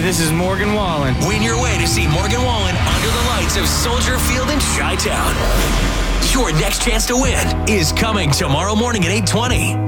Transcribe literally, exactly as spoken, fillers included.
this is Morgan Wallen. Win your way to see Morgan Wallen under the lights of Soldier Field in Chi-Town. Your next chance to win is coming tomorrow morning at eight twenty.